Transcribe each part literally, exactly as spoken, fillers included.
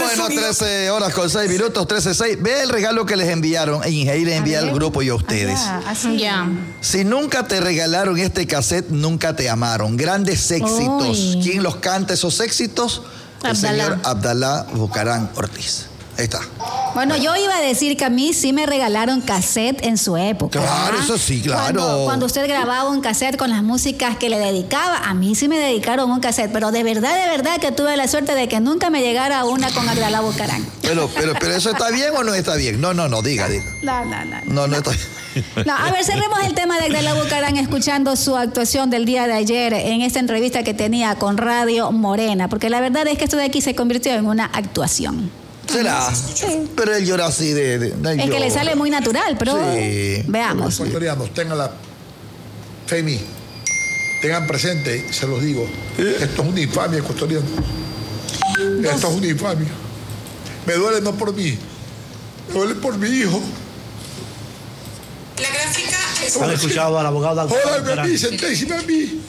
Bueno, trece horas con seis minutos, trece seis. Ve el regalo que les enviaron. E Ingeí les envía al grupo y a ustedes. Ah, así ya. Si nunca te regalaron este cassette, nunca te amaron. Grandes éxitos. Uy. ¿Quién los canta esos éxitos? El Abdalá. señor Abdalá Bucarán Ortiz. Ahí está. Bueno, yo iba a decir que a mí sí me regalaron cassette en su época. Claro, ¿verdad? eso sí, claro. Cuando, cuando usted grababa un cassette con las músicas que le dedicaba, a mí sí me dedicaron un cassette, pero de verdad, de verdad que tuve la suerte de que nunca me llegara una con Abdalá Bucarán. Pero, pero, pero ¿eso está bien o no está bien? No, no, no, diga, diga. No, no, no. No, no está bien. No, a ver, cerremos el tema de Abdalá Bucarán escuchando su actuación del día de ayer en esta entrevista que tenía con Radio Morena, porque la verdad es que esto de aquí se convirtió en una actuación. ¿Será? Sí. Pero él llora así de... de, de Es llora. que le sale muy natural, pero sí. veamos. Los ecuatorianos, tengan la fe en mí, tengan presente, se los digo, esto es una infamia ecuatoriana. Esto es una infamia. Me duele no por mí, me duele por mi hijo. La gráfica es... ¿Han escuchado al abogado? Jódame a mí, senténcime a mí.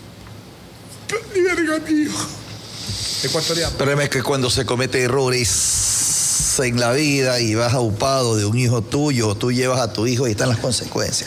Liberen a mi hijo. Ecuatoriano. Pero es que cuando se comete errores en la vida y vas aupado de un hijo tuyo, tú llevas a tu hijo y están las consecuencias.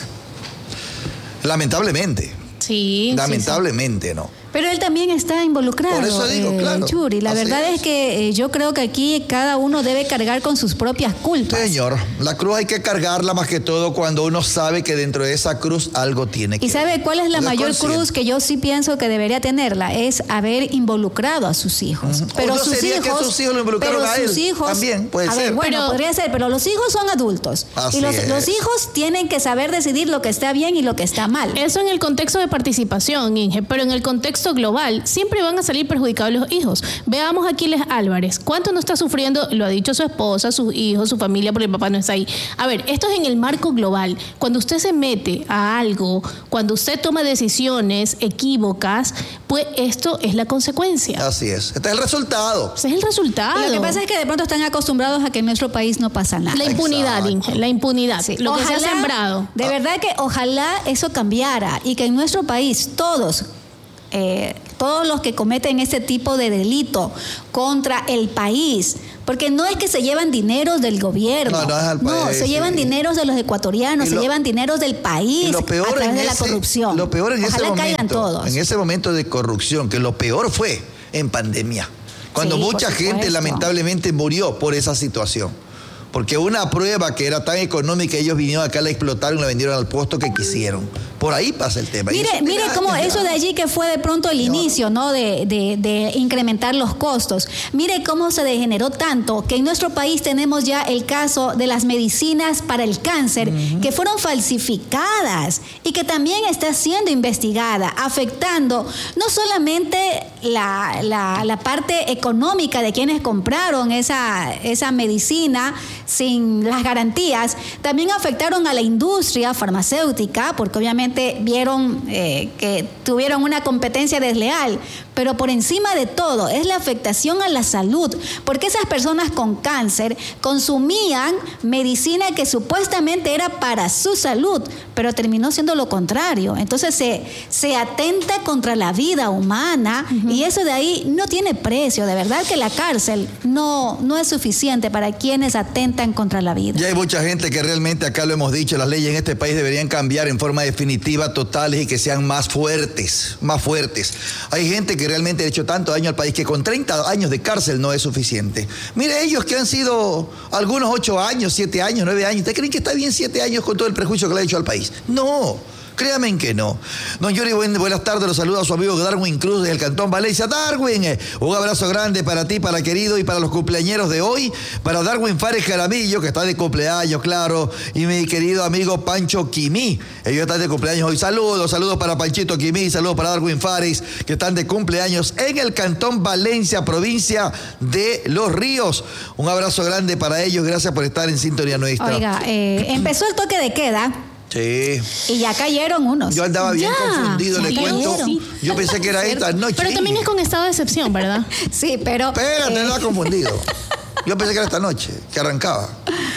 Lamentablemente. Sí. Lamentablemente, sí, sí. ¿no? Pero él también está involucrado. Por eso digo, eh, claro. Churi. La Así verdad es, es. que eh, yo creo que aquí cada uno debe cargar con sus propias culpas. Señor, la cruz hay que cargarla más que todo cuando uno sabe que dentro de esa cruz algo tiene que ¿Y sabe cuál es la Uno mayor consciente. cruz que yo sí pienso que debería tenerla? Es haber involucrado a sus hijos. Ujú. Pero ¿O no sus sería hijos, que sus hijos lo involucraron pero a él? sus hijos, También puede a ver, ser. bueno, Pero- podría ser, pero los hijos son adultos. Así y los, es. los hijos tienen que saber decidir lo que está bien y lo que está mal. Eso en el contexto de participación, Inge, pero en el contexto global siempre van a salir perjudicados los hijos. Veamos a Aquiles Álvarez. ¿Cuánto no está sufriendo? Lo ha dicho su esposa, sus hijos, su familia, porque el papá no está ahí. A ver, esto es en el marco global. Cuando usted se mete a algo, cuando usted toma decisiones equívocas, pues esto es la consecuencia. Así es. Este es el resultado. Ese es el resultado. Lo que pasa es que de pronto están acostumbrados a que en nuestro país no pasa nada. La impunidad, Exacto. Inge, la impunidad. Sí. Lo que se ha Ojalá, sembrado. De verdad que ojalá eso cambiara y que en nuestro país todos, eh, todos los que cometen este tipo de delito contra el país, porque no es que se llevan dineros del gobierno, No, no es al país, se llevan sí. dineros de los ecuatorianos, Y se lo- llevan dineros del país Y lo a peor través en de la ese, corrupción. Lo peor en Ojalá ese caigan momento, todos. en ese momento de corrupción, que lo peor fue en pandemia, cuando Sí, por mucha gente supuesto. lamentablemente murió por esa situación. Porque una prueba que era tan económica, ellos vinieron acá, la explotaron y la vendieron al puesto que quisieron. Por ahí pasa el tema. Y Mire, eso mire tiene cómo años eso ya. de allí que fue de pronto el inicio, ¿no? De, de, de incrementar los costos. Mire cómo se degeneró tanto que en nuestro país tenemos ya el caso de las medicinas para el cáncer uh-huh. que fueron falsificadas y que también está siendo investigada, afectando no solamente la, la, la parte económica de quienes compraron esa, esa medicina sin las garantías, también afectaron a la industria farmacéutica, porque obviamente vieron eh, que tuvieron una competencia desleal, pero por encima de todo es la afectación a la salud, porque esas personas con cáncer consumían medicina que supuestamente era para su salud, pero terminó siendo lo contrario. Entonces se, se atenta contra la vida humana uh-huh. y eso de ahí no tiene precio. De verdad que la cárcel no, no es suficiente para quienes atentan contra la vida. Ya hay mucha gente que realmente, acá lo hemos dicho, las leyes en este país deberían cambiar en forma definitiva, totales y que sean más fuertes, más fuertes. Hay gente que realmente ha hecho tanto daño al país que con treinta años de cárcel no es suficiente. Mire, ellos que han sido algunos ocho años, siete años, nueve años, ¿ustedes creen que está bien siete años con todo el prejuicio que le ha hecho al país? No. Créame en que no. Don Yuri, buen, buenas tardes. Los saluda a su amigo Darwin Cruz del Cantón Valencia. Darwin, eh, un abrazo grande para ti, para querido y para los cumpleañeros de hoy. Para Darwin Fares Jaramillo, que está de cumpleaños, claro. Y mi querido amigo Pancho Quimí. Ellos están de cumpleaños hoy. Saludos, saludos para Panchito Quimí. Saludos para Darwin Fares, que están de cumpleaños en el Cantón Valencia, provincia de Los Ríos. Un abrazo grande para ellos. Gracias por estar en sintonía nuestra. Oiga, eh, empezó el toque de queda. Sí. Y ya cayeron unos. Yo andaba bien ya, confundido, le cuento. Sí. Yo pensé que era esta noche. Pero también es con estado de excepción, ¿verdad? Sí, pero... Espérate, eh, no la confundido. Yo pensé que era esta noche, que arrancaba.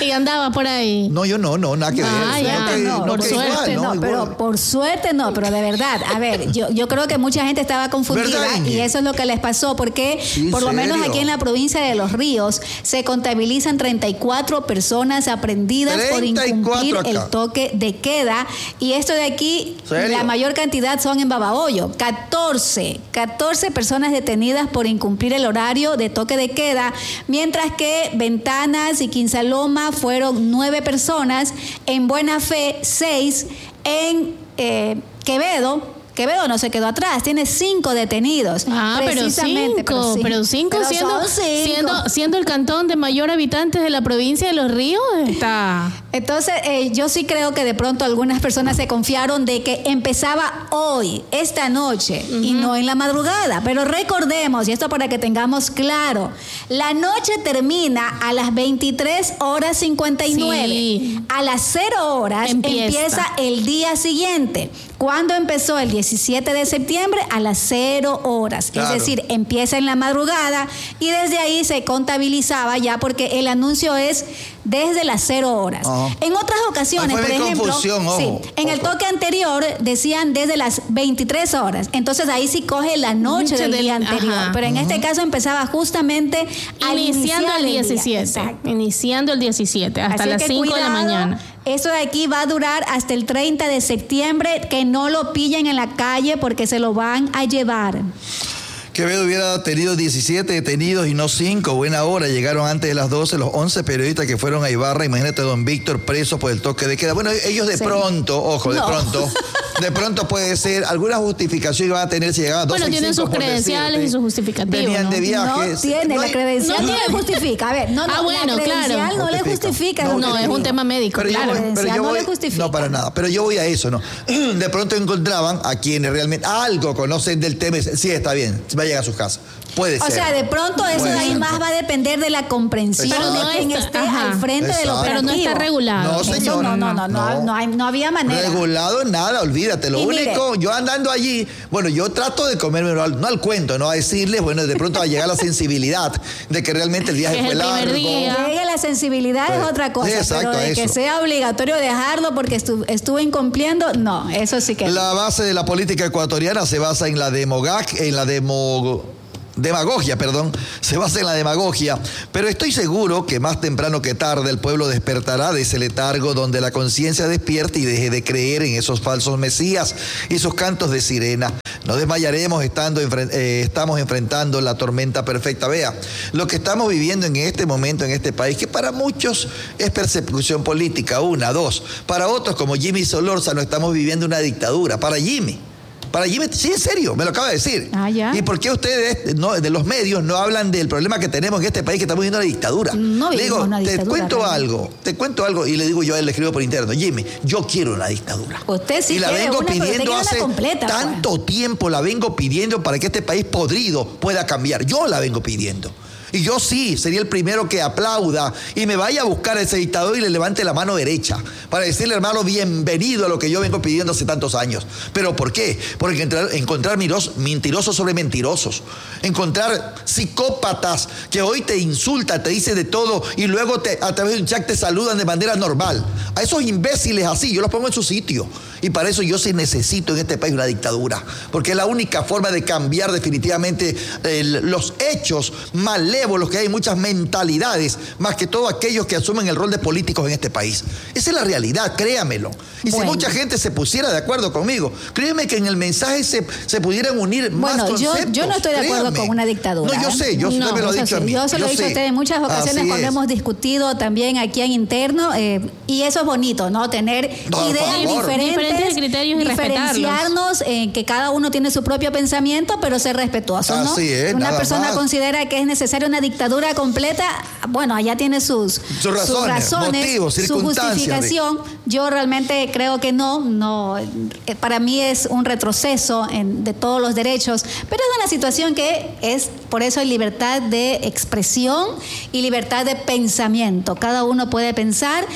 Y andaba por ahí. No, yo no, no, nada que ver. Ah, ya, que, no, por que suerte, igual, no, Igual. pero por suerte no, pero de verdad, a ver, yo, yo creo que mucha gente estaba confundida ¿Verdad, y eso es lo que les pasó, porque Sí, por lo ¿en menos serio? aquí en la provincia de Los Ríos se contabilizan treinta y cuatro personas aprendidas por treinta y cuatro incumplir acá. el toque de queda, y esto de aquí, ¿Serio? la mayor cantidad son en Babahoyo, catorce, catorce personas detenidas por incumplir el horario de toque de queda, mientras que Ventanas y Quinsaloma fueron nueve personas, en Buena Fe seis, en eh, Quevedo, Quevedo no se quedó atrás, tiene cinco detenidos. Ah, pero precisamente, cinco, sí. pero cinco, Pero siendo, son cinco. siendo siendo el cantón de mayor habitantes de la provincia de Los Ríos, está... Entonces, eh, yo sí creo que de pronto algunas personas se confiaron de que empezaba hoy, esta noche, uh-huh. y no en la madrugada. Pero recordemos, y esto para que tengamos claro, la noche termina a las veintitrés horas cincuenta y nueve. Sí. A las cero horas Empieza. empieza el día siguiente. ¿Cuándo empezó? El diecisiete de septiembre a las cero horas. Claro. Es decir, empieza en la madrugada y desde ahí se contabilizaba ya, porque el anuncio es desde las cero horas. Ajá. En otras ocasiones, Ahí fue por mi ejemplo, confusión, ojo, sí, en ojo. el toque anterior decían desde las veintitrés horas. Entonces ahí sí coge la noche Noche del del- día anterior. ajá. Pero en este caso empezaba justamente al Iniciando iniciar el día. diecisiete. Exacto. Iniciando el diecisiete, hasta Así las que cinco de la cuidado, mañana. Esto de aquí va a durar hasta el treinta de septiembre, que no lo pillen en la calle porque se lo van a llevar. Quevedo hubiera tenido diecisiete detenidos y no cinco. Buena hora. Llegaron antes de las doce los once periodistas que fueron a Ibarra. Imagínate a don Víctor preso por el toque de queda. Bueno, ellos de Sí. pronto, ojo, de No. pronto, de pronto puede ser alguna justificación que van a tener si llegaban a doce Bueno, y tienen cinco, sus por credenciales decirte. y sus justificativos, Venían ¿no? de viaje. No tiene, No la hay- credencial no no, tiene. le justifica. A ver, no, no, Ah, bueno, la credencial claro. no le Justifica. justifica. No, No, es un tema médico, Pero yo claro. voy- pero Credencial yo no voy- le justifica. No, para nada. Pero yo voy a eso, ¿no? De pronto encontraban a quienes realmente algo conocen del tema y dicen, sí, está bien, vayan a sus casas. Puede O ser. sea, de pronto eso Puede de ahí ser. más va a depender de la comprensión Pero de no quien está- esté ajá. al frente del Exacto. operativo. Pero no está regulado. No, Eso señor. no, no, no, no, No. no, hay- no había manera. Regulado nada, olvídate. Lo Y único, mire. yo andando allí, bueno, yo trato de comerme, no al, no al cuento, no a decirles, bueno, de pronto va a llegar la sensibilidad de que realmente el viaje Es fue el primer largo. día. Que llegue la sensibilidad Pues, es otra cosa, sí, exacto, pero de que eso. sea obligatorio dejarlo porque estu- estuvo incumpliendo, no, eso sí que... La base de la política ecuatoriana se basa en la demogag, en la demo, demagogia, perdón, se basa en la demagogia, pero estoy seguro que más temprano que tarde el pueblo despertará de ese letargo donde la conciencia despierte y deje de creer en esos falsos mesías y sus cantos de sirena. No desmayaremos estando enfren- eh, estamos enfrentando la tormenta perfecta. Vea, lo que estamos viviendo en este momento en este país, que para muchos es persecución política, una, dos. Para otros, como Jimmy Solórzano, estamos viviendo una dictadura. Para Jimmy. Para Jimmy, sí, en serio, me lo acaba de decir. Ah, ¿ya? ¿Y por qué ustedes no, de los medios no hablan del problema que tenemos en este país, que estamos viviendo una dictadura? No Le vivimos digo, una te dictadura, cuento realmente. algo, te cuento algo y le digo yo a él, le escribo por interno, Jimmy, yo quiero una dictadura. Usted sí y la quiere vengo una, pero usted pidiendo quiere una hace completa, pues. tanto tiempo, la vengo pidiendo para que este país podrido pueda cambiar. Yo la vengo pidiendo. Y yo sí, sería el primero que aplauda y me vaya a buscar a ese dictador y le levante la mano derecha para decirle, hermano, bienvenido a lo que yo vengo pidiendo hace tantos años. ¿Pero por qué? Porque encontrar, encontrar miros, mentirosos sobre mentirosos, encontrar psicópatas que hoy te insultan, te dicen de todo y luego te, a través de un chat te saludan de manera normal. A esos imbéciles así, yo los pongo en su sitio. Y para eso yo sí necesito en este país una dictadura, porque es la única forma de cambiar definitivamente eh, los hechos malévolos que hay, muchas mentalidades, más que todo aquellos que asumen el rol de políticos en este país. Esa es la realidad, créamelo. Y Bueno. si mucha gente se pusiera de acuerdo conmigo, créeme que en el mensaje se, se pudieran unir más Bueno, yo, conceptos. yo no estoy de acuerdo créame. con una dictadura. No, yo ¿eh? sé, yo No, usted me lo ha eso dicho sí, a mí. Yo se lo he dicho sé. a usted en muchas ocasiones Así cuando es. hemos discutido también aquí en interno, eh, y eso es bonito, ¿no? Tener Por ideas favor. diferentes, Diferentes criterios y diferenciarnos en que cada uno tiene su propio pensamiento, pero ser respetuosos, ¿no? Así es, una nada persona más. considera que es necesaria una dictadura completa, bueno, allá tiene sus, Sus razones, motivos, su circunstancias de- justificación. Yo realmente creo que no, no, eh, para mí es un retroceso en, de todos los derechos, pero es una situación que es, por eso hay libertad de expresión y libertad de pensamiento. Cada uno puede pensar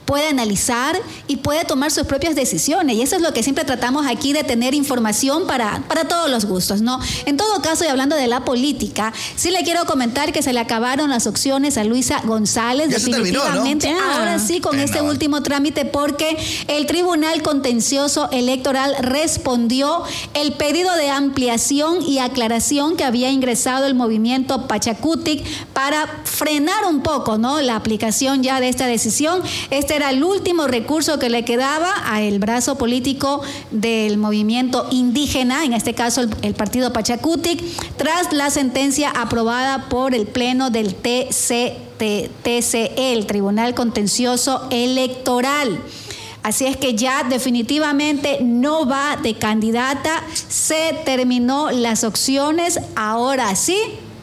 puede analizar y puede tomar sus propias decisiones. Y eso es lo que siempre tratamos aquí, de tener información para, para todos los gustos, ¿no? En todo caso, y hablando de la política, sí le quiero comentar que se le acabaron las opciones a Luisa González. Ya se terminó, ¿no? Definitivamente, ahora sí, con este último trámite, porque el Tribunal Contencioso Electoral respondió el pedido de ampliación y aclaración que había ingresado el movimiento Pachakutik para frenar un poco, ¿no?, la aplicación ya de esta decisión. Este era el último recurso que le quedaba al brazo político del movimiento indígena, en este caso el, el partido Pachakutik, tras la sentencia aprobada por el Pleno del T C E, el Tribunal Contencioso Electoral. Así es que ya definitivamente no va de candidata, se terminó las opciones, ahora sí.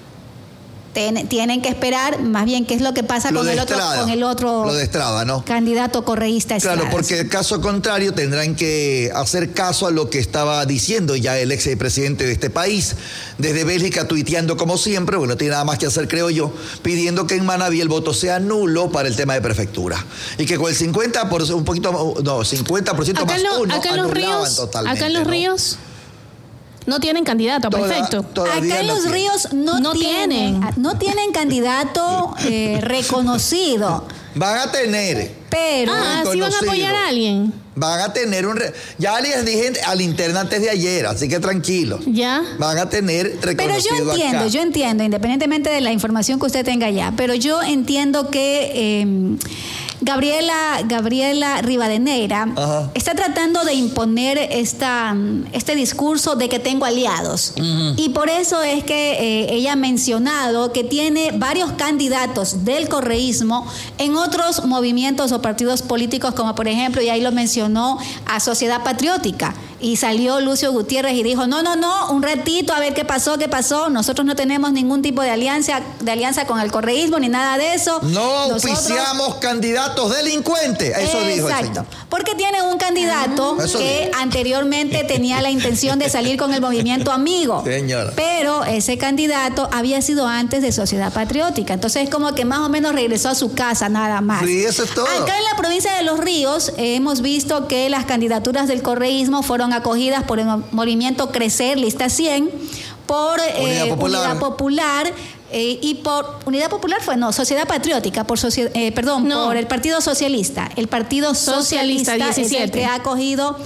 Ten, tienen que esperar más bien qué es lo que pasa con el, otro, con el otro lo de Estrada, ¿no? candidato correísta Estrada. Claro, porque en caso contrario tendrán que hacer caso a lo que estaba diciendo ya el ex presidente de este país, desde Bélgica, tuiteando como siempre, porque no tiene nada más que hacer, creo yo, pidiendo que en Manabí el voto sea nulo para el tema de prefectura. Y que con el cincuenta por ciento, un poquito, no, cincuenta por ciento más lo, uno, acá en los ríos, totalmente. Acá en los ¿no? ríos no tienen candidato, Toda, perfecto. Acá en los no ríos no, no tienen, tienen. no tienen candidato eh, reconocido. Van a tener. Pero Ah, sí van a apoyar a alguien. Van a tener un... Re... Ya les dije a la interna antes de ayer, así que tranquilos. Ya. Van a tener reconocido Pero yo entiendo, acá. yo entiendo, independientemente de la información que usted tenga ya, pero yo entiendo que eh, Gabriela, Gabriela Rivadeneira Ajá. está tratando de imponer esta, este discurso de que tengo aliados. Uh-huh. Y por eso es que eh, ella ha mencionado que tiene varios candidatos del correísmo en otros movimientos o partidos políticos, como por ejemplo, y ahí lo mencionó, a Sociedad Patriótica. Y salió Lucio Gutiérrez y dijo, no, no, no, un ratito, a ver qué pasó, qué pasó. Nosotros no tenemos ningún tipo de alianza, de alianza con el correísmo ni nada de eso. No Nosotros... auspiciamos candidatos delincuentes. Eso Exacto. dijo el señor. Porque tiene un candidato Eso que dijo. anteriormente tenía la intención de salir con el movimiento Amigo. Señora. Pero ese candidato había sido antes de Sociedad Patriótica. Entonces es como que más o menos regresó a su casa, nada más. Sí, eso es todo. Acá en la provincia de Los Ríos eh, hemos visto que las candidaturas del correísmo fueron acogidas por el movimiento Crecer, lista cien, por eh, Unidad Popular, Unidad Popular eh, y por Unidad Popular fue, no, Sociedad Patriótica, por soci, eh, perdón, no. por el Partido Socialista. El Partido Socialista, Socialista diecisiete. es el que ha acogido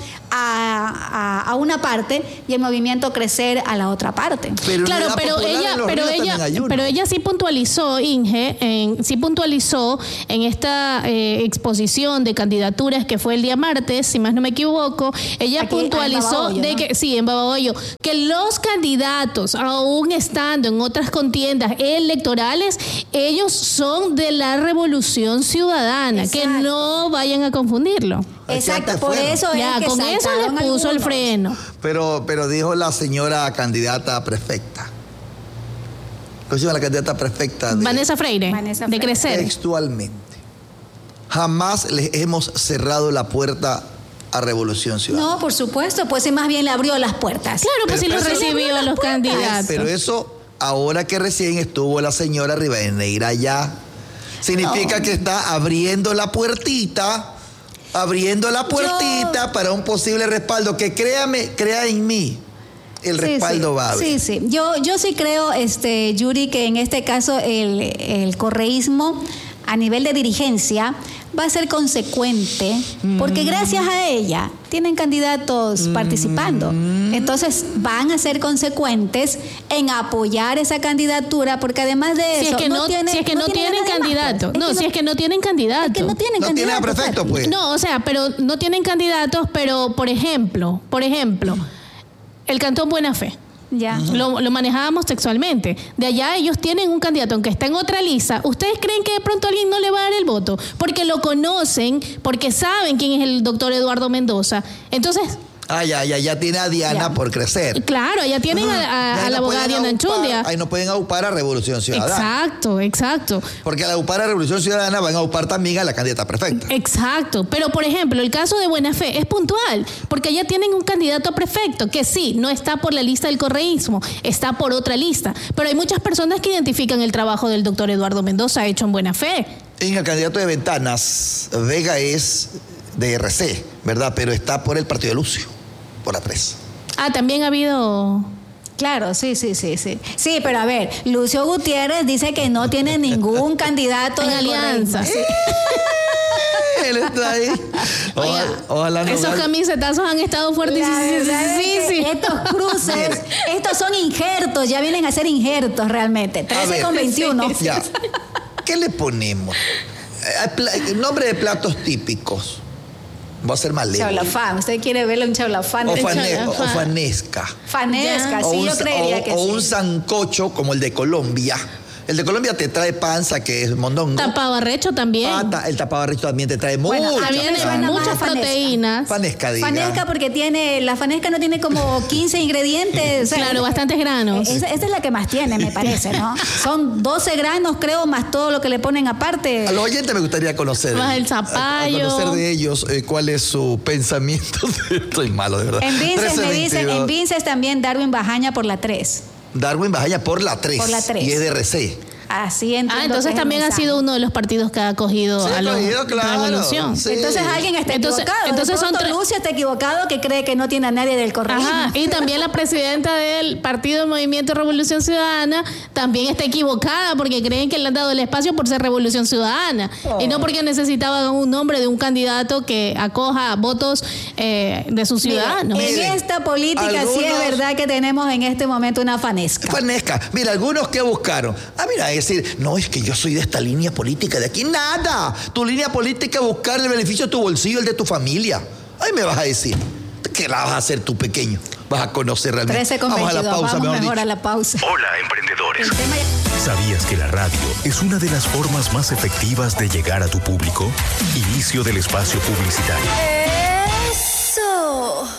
a, a, a una parte y el movimiento Crecer a la otra parte. Pero Claro, Unidad pero Popular ella, en Los pero Ríos ella, también hay uno. pero ella sí puntualizó, Inge, en, sí puntualizó en esta eh, exposición de candidaturas que fue el día martes, si más no me equivoco, ella Aquí, en puntualizó Babahoyo, de ¿no? que sí, en Babahoyo, que los candidatos, aún estando en otras contiendas electorales, ellos son de la Revolución Ciudadana, Exacto. que no vayan a confundirlo. Exacto, antes por fueron. eso es Ya, que con eso saltaron les puso el algunos. freno. Pero, pero dijo la señora candidata a prefecta. ¿Cómo se llama la candidata prefecta? De, Vanessa Freire, Vanessa de Freire. Crecer. Textualmente. Jamás les hemos cerrado la puerta a Revolución Ciudadana. No, por supuesto, pues sí, más bien le abrió las puertas. Claro, pues Pero- si los pero eso- recibió a los candidatos. Pero eso, ahora que recién estuvo la señora Rivadeneira allá, significa No. que está abriendo la puertita, abriendo la puertita Yo- para un posible respaldo. Que créame, crea en mí, el Sí, respaldo sí. va a haber. Sí, sí. Yo, yo sí creo, este, Yuri, que en este caso el, el correísmo a nivel de dirigencia va a ser consecuente, porque gracias a ella tienen candidatos participando. Entonces van a ser consecuentes en apoyar esa candidatura, porque además de Si eso es que no, tiene- si es que no, tiene tienen a nadie más, candidato. pues. No, si es que no tienen candidato. Es que no tienen No tiene a candidato, prefecto, Fati. pues. No, o sea, pero no tienen candidatos, pero por ejemplo, por ejemplo, el Cantón Buena Fe. Ya. Lo, lo manejábamos textualmente. De allá ellos tienen un candidato, aunque está en otra lista. ¿Ustedes creen que de pronto alguien no le va a dar el voto? Porque lo conocen, porque saben quién es el doctor Eduardo Mendoza. Entonces, Ah, ya, ya, ya tiene a Diana Ya. por crecer. claro, allá tienen a, a- Y ahí a no la abogada pueden Diana aupar- Enchundia. Ahí no pueden aupar a Revolución Ciudadana. Exacto, exacto. Porque al aupar a Revolución Ciudadana van a aupar también a la candidata prefecta. Exacto, pero por ejemplo, el caso de Buena Fe es puntual, porque ya tienen un candidato prefecto que sí, no está por la lista del correísmo, está por otra lista, pero hay muchas personas que identifican el trabajo del doctor Eduardo Mendoza hecho en Buena Fe. En el candidato de Ventanas, Vega es de R C, ¿verdad? Pero está por el partido de Lucio, por la tres. Ah, también ha habido... Claro, sí, sí, sí, sí. Sí, pero a ver, Lucio Gutiérrez dice que no tiene ningún candidato en de alianza. Sí. Él está ahí. Ojalá, Oiga, ojalá no esos vaya. camisetazos han estado fuertísimos. La verdad es que Sí, sí. estos cruces, Mire. estos son injertos, ya vienen a ser injertos realmente. trece ver, con veintiuno. Ya. ¿Qué le ponemos? Eh, pla- Nombre de platos típicos. Va a ser más lejos. Chaulafán, usted quiere verle un chaulafán. O, de fane- chaulafán. o fanesca. Fanesca, O sí, un, yo creería o- que o sí. un sancocho como el de Colombia. El de Colombia te trae panza, que es mondongo. Tapabarrecho también. Pata, el tapabarrito también te trae Bueno, mucha También me suena carne. más muchas a fanesca. proteínas. Fanesca, diga. Fanesca porque tiene, la fanesca no tiene como quince ingredientes. o sea, Claro, bastantes granos. Esa, esa es la que más tiene, me parece, ¿no? Son doce granos, creo, más todo lo que le ponen aparte. A los oyentes me gustaría conocer. Más el a- zapallo. A, conocer de ellos eh, cuál es su pensamiento. Estoy malo, de verdad. En Vinces me dicen, trece veintidós. en Vinces también Darwin Bajaña por la tres. Darwin Bajaña por la tres. Por la tres. Y es de R C. Así entiendo. Ah, que entonces es el también ha mensaje. sido uno de los partidos que ha acogido Sí, a la acogido, claro. revolución. Sí. Entonces alguien está Entonces- equivocado. entonces de son pronto tres- Lucio está equivocado que cree que no tiene a nadie del correísmo. Ajá, y también la presidenta del Partido Movimiento Revolución Ciudadana también está equivocada porque creen que le han dado el espacio por ser Revolución Ciudadana y no porque necesitaban un nombre de un candidato que acoja votos eh, de sus Mire, ciudadanos. en Mire, esta política sí es algunos- verdad que tenemos en este momento una fanesca. Fanesca. Mira, algunos que buscaron. Ah, mira, es decir, no, es que yo soy de esta línea política de aquí. Nada. Tu línea política es buscar el beneficio de tu bolsillo, el de tu familia. Ahí me vas a decir. ¿Qué la vas a hacer tú, pequeño? Vas a conocer realmente. trece con Vamos a veintidós. la pausa, Vamos mejor mejor dicho. a la pausa. Hola, emprendedores. El tema ya- ¿Sabías que la radio es una de las formas más efectivas de llegar a tu público? Inicio del espacio publicitario. Eso.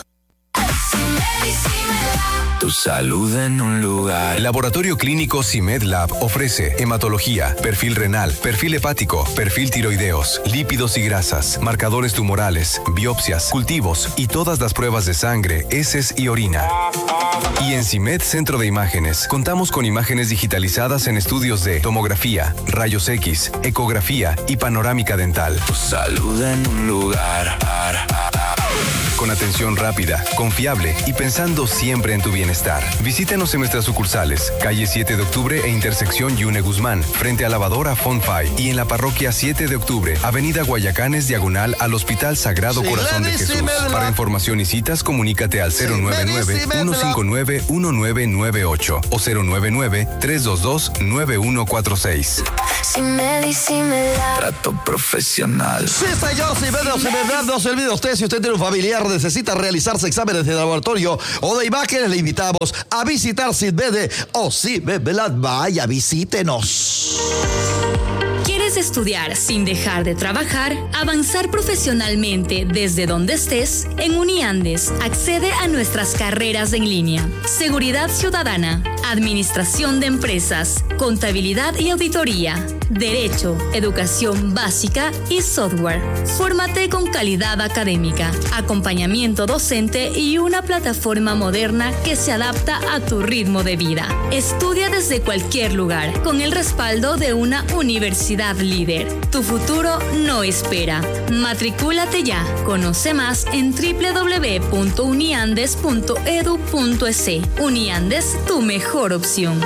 Tu salud en un lugar. El Laboratorio Clínico CIMED Lab ofrece hematología, perfil renal, perfil hepático, perfil tiroideos, lípidos y grasas, marcadores tumorales, biopsias, cultivos y todas las pruebas de sangre, heces y orina. Y en CIMED Centro de Imágenes contamos con imágenes digitalizadas en estudios de tomografía, rayos X, ecografía y panorámica dental. Tu salud en un lugar. Con atención rápida, confiable y pensando siempre en tu bienestar. Visítanos en nuestras sucursales, calle siete de octubre e intersección Yune Guzmán, frente a lavadora Fonfay, y en la parroquia siete de octubre, avenida Guayacanes, diagonal al Hospital Sagrado Sí, Corazón de Gladys, Jesús. sí, me la- Para información y citas, comunícate al cero nueve nueve, uno cinco nueve, uno nueve nueve ocho o cero nueve nueve, tres dos dos, nueve uno cuatro seis. Si me disimula. Trato profesional. Sí, señor, si me, si me no se olvide usted, si usted tiene un familiar, necesita realizarse exámenes de laboratorio o de imágenes, le invitamos a visitar SIDVEDE o SIDVEDE. Vaya, visítenos. ¿Quieres estudiar sin dejar de trabajar? ¿Avanzar profesionalmente desde donde estés? En Uniandes, accede a nuestras carreras en línea. Seguridad Ciudadana, Administración de Empresas, Contabilidad y Auditoría, Derecho, Educación Básica y Software. Fórmate con calidad académica, acompañamiento docente y una plataforma moderna que se adapta a tu ritmo de vida. Estudia desde cualquier lugar, con el respaldo de una universidad líder. Tu futuro no espera. Matricúlate ya. Conoce más en doble u doble u doble u punto uniandes punto edu punto es. Uniandes, tu mejor opción.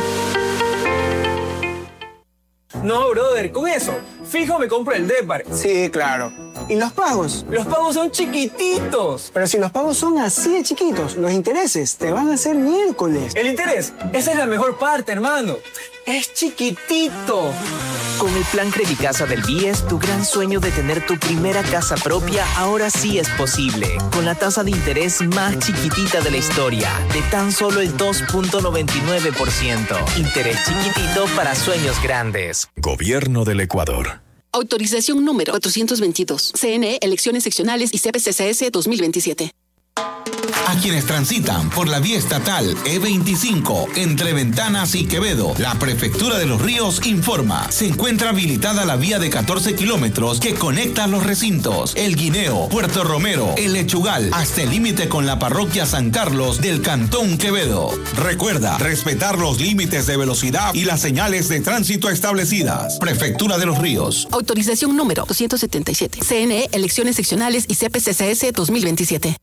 No, brother, con eso, fijo me compro el Depar. Sí, claro. ¿Y los pagos? Los pagos son chiquititos. Pero si los pagos son así de chiquitos, los intereses te van a hacer miércoles. El interés, esa es la mejor parte, hermano. Es chiquitito. Con el plan Credicasa del B I E S, tu gran sueño de tener tu primera casa propia ahora sí es posible. Con la tasa de interés más chiquitita de la historia, de tan solo el dos punto noventa y nueve por ciento. Interés chiquitito para sueños grandes. Gobierno del Ecuador. Autorización número cuatrocientos veintidós. C N E, Elecciones Seccionales y C P C C S dos mil veintisiete. A quienes transitan por la vía estatal E veinticinco entre Ventanas y Quevedo, la Prefectura de Los Ríos informa. Se encuentra habilitada la vía de catorce kilómetros que conecta los recintos El Guineo, Puerto Romero, El Lechugal, hasta el límite con la parroquia San Carlos del Cantón Quevedo. Recuerda respetar los límites de velocidad y las señales de tránsito establecidas. Prefectura de Los Ríos. Autorización número doscientos setenta y siete. C N E, Elecciones Seccionales y C P C C S dos mil veintisiete.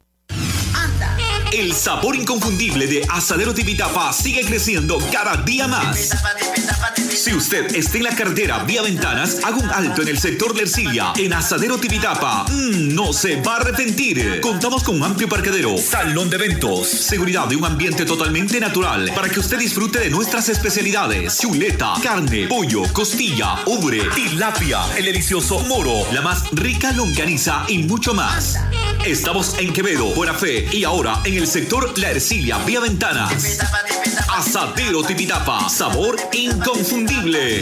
El sabor inconfundible de Asadero Tipitapa sigue creciendo cada día más. Si usted está en la carretera vía Ventanas, haga un alto en el sector La Ercilia. En Asadero Tipitapa, mmm, no se va a arrepentir. Contamos con un amplio parqueadero, salón de eventos, seguridad de un ambiente totalmente natural para que usted disfrute de nuestras especialidades: chuleta, carne, pollo, costilla, ubre, tilapia, el delicioso moro, la más rica longaniza y mucho más. Estamos en Quevedo, Buena Fe y ahora en el sector La Ercilia vía Ventanas. Asadero Tipitapa, sabor inconfundible.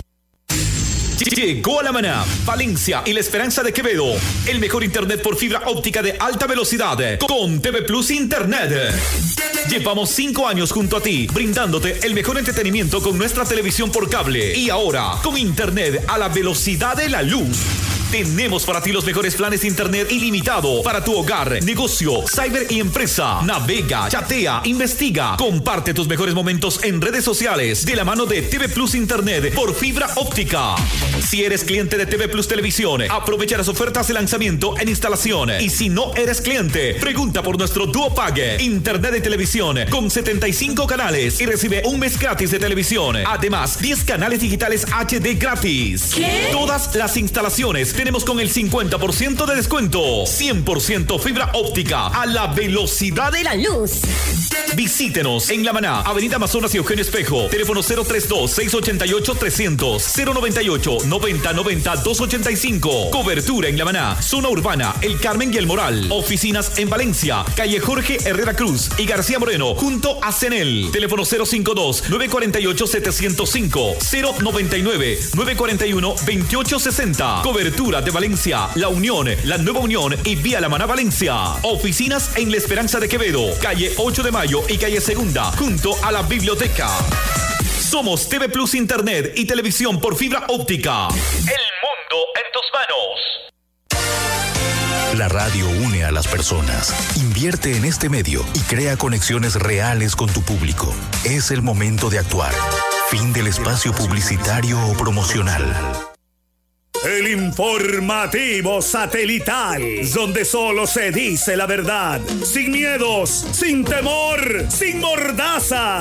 Llegó a La Maná, Valencia y La Esperanza de Quevedo. El mejor internet por fibra óptica de alta velocidad con T V Plus Internet. Llevamos cinco años junto a ti, brindándote el mejor entretenimiento con nuestra televisión por cable. Y ahora, con internet a la velocidad de la luz. Tenemos para ti los mejores planes de internet ilimitado para tu hogar, negocio, cyber y empresa. Navega, chatea, investiga. Comparte tus mejores momentos en redes sociales de la mano de T V Plus Internet por fibra óptica. Si eres cliente de T V Plus Televisión, aprovecha las ofertas de lanzamiento en instalación. Y si no eres cliente, pregunta por nuestro Duo Pague. Internet de televisión con setenta y cinco canales y recibe un mes gratis de televisión. Además, diez canales digitales H D gratis. ¿Qué? Todas las instalaciones tenemos con el cincuenta por ciento de descuento. cien por ciento fibra óptica a la velocidad de la luz. Visítenos en La Maná, Avenida Amazonas y Eugenio Espejo. Teléfono cero treinta y dos, seiscientos ochenta y ocho, trescientos, cero noventa y ocho, noventa, noventa, doscientos ochenta y cinco. Cobertura en La Maná, zona urbana, El Carmen y El Moral. Oficinas en Valencia, calle Jorge Herrera Cruz y García Moreno, junto a Cenel. Teléfono cero cincuenta y dos, novecientos cuarenta y ocho, setecientos cinco, cero noventa y nueve, novecientos cuarenta y uno, veintiocho sesenta. Cobertura de Valencia, La Unión, La Nueva Unión y Vía La Maná Valencia. Oficinas en La Esperanza de Quevedo, calle ocho de mayo y calle Segunda, junto a la biblioteca. Somos T V Plus Internet y televisión por fibra óptica. El mundo en tus manos. La radio une a las personas. Invierte en este medio y crea conexiones reales con tu público. Es el momento de actuar. Fin del espacio publicitario o promocional. El informativo satelital, donde solo se dice la verdad, sin miedos, sin temor, sin mordaza.